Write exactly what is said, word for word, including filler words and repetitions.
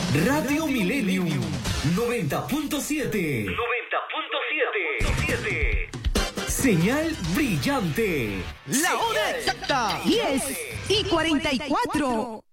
Radio Millennium noventa punto siete. noventa punto siete. Señal brillante. La hora exacta. diez y cuarenta y cuatro.